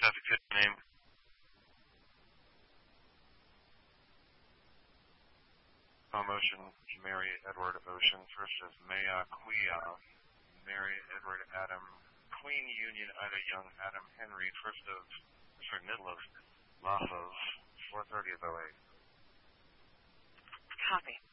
That's a good name. Motion, Mary Edward Ocean. First is Maya Quia, Mary Edward Adam, Queen Union Ida Young Adam Henry, middle of Lafos, 4:30 of 08. Copy.